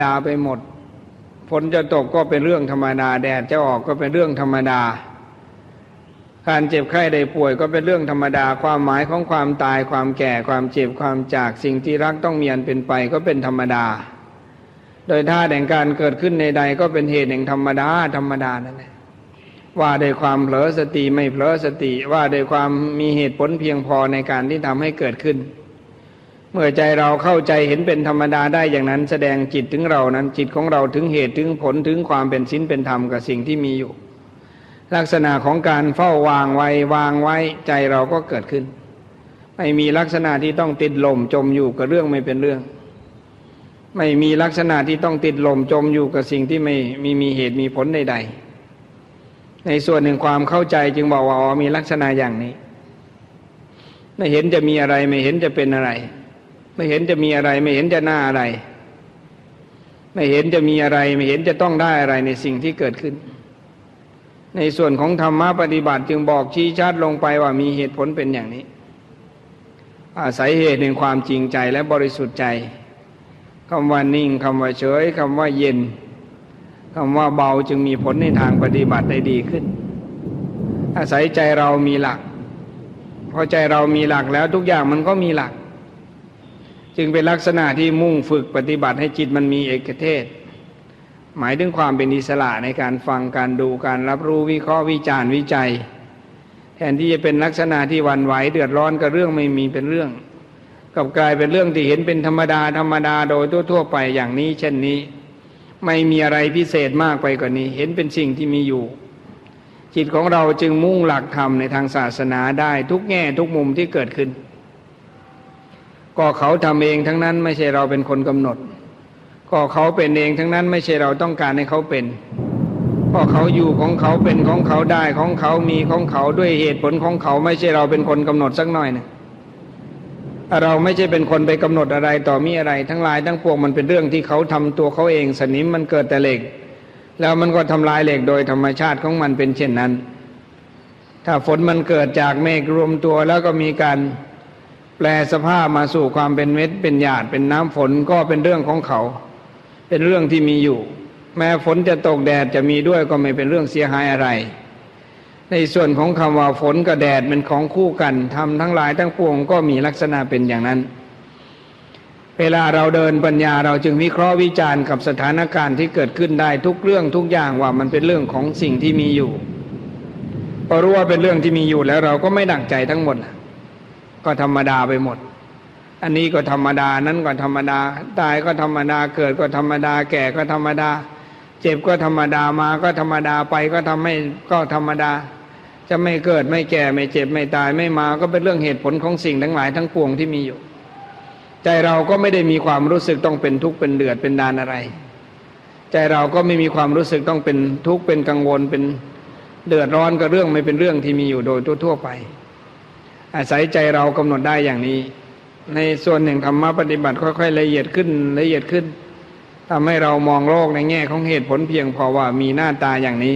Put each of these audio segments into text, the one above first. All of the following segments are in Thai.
ดาไปหมดฝนจะตกก็เป็นเรื่องธรรมดาแดดจะออกก็เป็นเรื่องธรรมดาการเจ็บไข้ได้ป่วยก็เป็นเรื่องธรรมดาความหมายของความตายความแก่ความเจ็บความจากสิ่งที่รักต้องมีอันเป็นไปก็เป็นธรรมดาโดยท่าแห่งการเกิดขึ้นในใดก็เป็นเหตุแห่งธรรมดานั่นแหละว่าโดยความเผลอสติไม่เผลอสติว่าโดยความมีเหตุผลเพียงพอในการที่ทำให้เกิดขึ้นเมื่อใจเราเข้าใจเห็นเป็นธรรมดาได้อย่างนั้นแสดงจิตถึงเรานั้นจิตของเราถึงเหตุถึงผลถึงความเป็นศีลเป็นธรรมกับสิ่งที่มีอยู่ลักษณะของการเฝ้าวางไว้ใจเราก็เกิดขึ้นไม่มีลักษณะที่ต้องติดลมจมอยู่กับเรื่องไม่เป็นเรื่องไม่มีลักษณะที่ต้องติดลมจมอยู่กับสิ่งที่ไม่มีเหตุมีผลใดๆในส่วนหนึ่งความเข้าใจจึงบอกว่ามีลักษณะอย่างนี้ไม่เห็นจะมีอะไรไม่เห็นจะเป็นอะไรไม่เห็นจะมีอะไรไม่เห็นจะน่าอะไรไม่เห็นจะมีอะไรไม่เห็นจะต้องได้อะไรในสิ่งที่เกิดขึ้นในส่วนของธรรมะปฏิบัติจึงบอกชี้ชัดลงไปว่ามีเหตุผลเป็นอย่างนี้อาศัยเหตุแห่งความจริงใจและบริสุทธิ์ใจคำว่านิ่งคำว่าเฉยคำว่าเย็นคำว่าเบาจึงมีผลในทางปฏิบัติได้ดีขึ้นอาศัยใจเรามีหลักพอใจเรามีหลักแล้วทุกอย่างมันก็มีหลักจึงเป็นลักษณะที่มุ่งฝึกปฏิบัติให้จิตมันมีเอกเทศหมายถึงความเป็นอิสระในการฟังการดูการรับรู้วิเคราะห์วิจารณ์วิจัยแทนที่จะเป็นลักษณะที่หวั่นไหวเดือดร้อนกับเรื่องไม่มีเป็นเรื่องกลับกลายเป็นเรื่องที่เห็นเป็นธรรมดาโดยทั่วๆไปอย่างนี้เช่นนี้ไม่มีอะไรพิเศษมากไปกว่านี้เห็นเป็นสิ่งที่มีอยู่จิตของเราจึงมุ่งหลักธรรมในทางศาสนาได้ทุกแง่ทุกมุมที่เกิดขึ้นก็เขาทำเองทั้งนั้นไม่ใช่เราเป็นคนกำหนดก็เขาเป็นเองทั้งนั้นไม่ใช่เราต้องการให้เขาเป็นก็เขาอยู่ของเขาเป็นของเขาได้ของเขามีของเขาด้วยเหตุผลของเขาไม่ใช่เราเป็นคนกำหนดสักหน่อยนะเราไม่ใช่เป็นคนไปกำหนดอะไรต่อมีอะไรทั้งหลายทั้งปวงมันเป็นเรื่องที่เขาทำตัวเขาเองสนิมมันเกิดแต่เหล็กแล้วมันก็ทำลายเหล็กโดยธรรมชาติของมันเป็นเช่นนั้นถ้าฝนมันเกิดจากเมฆรวมตัวแล้วก็มีการแปลสภาพมาสู่ความเป็นเม็ดเป็นหยาดเป็นน้ำฝนก็เป็นเรื่องของเขาเป็นเรื่องที่มีอยู่แม้ฝนจะตกแดดจะมีด้วยก็ไม่เป็นเรื่องเสียหายอะไรในส่วนของคำว่าฝนกับแดดเป็นของคู่กันทำทั้งหลายทั้งปวงก็มีลักษณะเป็นอย่างนั้นเวลาเราเดินปัญญาเราจึงวิเคราะห์วิจารณ์กับสถานการณ์ที่เกิดขึ้นได้ทุกเรื่องทุกอย่างว่ามันเป็นเรื่องของสิ่งที่มีอยู่พอรู้ว่าเป็นเรื่องที่มีอยู่แล้วเราก็ไม่หนักใจทั้งหมดก็ธรรมดาไปหมดอันนี้ก็ธรรมดานั้นก็ธรรมดาตายก็ธรรมดาเกิดก็ธรรมดาแก่ก็ธรรมดาเจ็บก็ธรรมดามาก็ธรรมดาไปก็ทำให้ก็ธรรมดาจะไม่เกิดไม่แก่ไม่เจ็บไม่ตายไม่มาก็เป็นเรื่องเหตุผลของสิ่งทั้งหลายทั้งปวงที่มีอยู่ใจเราก็ไม่ได้มีความรู้สึกต้องเป็นทุกข์เป็นเดือดเป็นดานอะไรใจเราก็ไม่มีความรู้สึกต้องเป็นทุกข์เป็นกังวลเป็นเดือดร้อนกับเรื่องไม่เป็นเรื่องที่มีอยู่โดยทั่วไปอาศัยใจเรากำหนดได้อย่างนี้ในส่วนหนึ่งธรรมะปฏิบัติค่อยๆละเอียดขึ้นทำให้เรามองโลกในแง่ของเหตุผลเพียงพอว่ามีหน้าตาอย่างนี้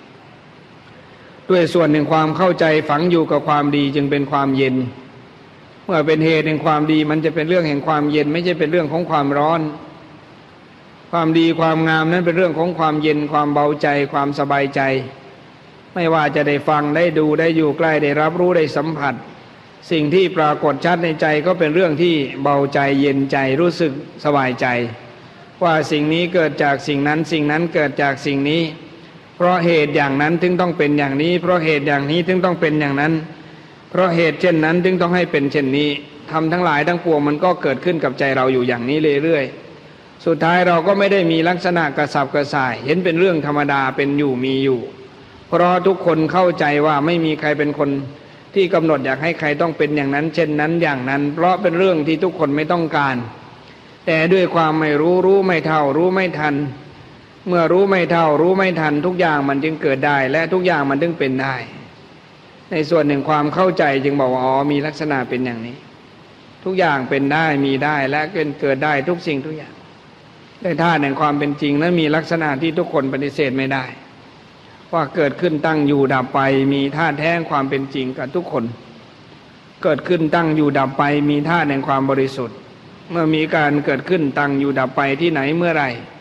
ด้วยส่วนหนึ่งความเข้าใจฝังอยู่กับความดีจึงเป็นความเย็นเมื่อเป็นเหตุแห่งความดีมันจะเป็นเรื่องแห่งความเย็นไม่ใช่เป็นเรื่องของความร้อนความดีความงามนั้นเป็นเรื่องของความเย็นความเบาใจความสบายใจไม่ว่าจะได้ฟังได้ดูได้อยู่ใกล้ได้รับรู้ได้สัมผัสสิ่งที่ปรากฏชัดในใจก็เป็นเรื่องที่เบาใจเย็นใจรู้สึกสบายใจว่าสิ่งนี้เกิดจากสิ่งนั้นสิ่งนั้นเกิดจากสิ่งนี้เพราะเหตุอย่างนั้นถึงต้องเป็นอย่างนี้เพราะเหตุอย่างนี้ถึงต้องเป็นอย่างนั้นเพราะเหตุเช่นนั้นถึงต้องให้เป็นเช่นนี้ทำทั้งหลายทั้งปวงมันก็เกิดขึ้นกับใจเราอยู่อย่างนี้เรื่อยๆสุดท้ายเราก็ไม่ได้มีลักษณะกระสับกระส่ายเห็นเป็นเรื่องธรรมดาเป็นอยู่มีอยู่เพราะทุกคนเข้าใจว่าไม่มีใครเป็นคนที่กำหนดอยากให้ใครต้องเป็นอย่างนั้นเช่นนั้นอย่างนั้นเพราะเป็นเรื่องที่ทุกคนไม่ต้องการแต่ด้วยความไม่รู้ไม่เท่ารู้ไม่ทันเมื่อรู้ไม่เท่ารู้ไม่ทันทุกอย่างมันจึงเกิดได้และทุกอย่างมันจึงเป็นได้ในส่วนหนึ่งความเข้าใจจึงบอกว่ามีลักษณะเป็นอย่างนี้ทุกอย่างเป็นได้มีได้และเกิดได้ทุกสิ่งทุกอย่างในท่าแห่งความเป็นจริงนั้นมีลักษณะที่ทุกคนปฏิเสธไม่ได้ว่าเกิดขึ้นตั้งอยู่ดับไปมีท่าแท้ความเป็นจริงกับทุกคนเกิดขึ้นตั้งอยู่ดับไปมีท่าแห่งความบริสุทธิ์เมื่อมีการเกิดขึ้นตั้งอยู่ดับไปที่ไหนเมื่อไหร่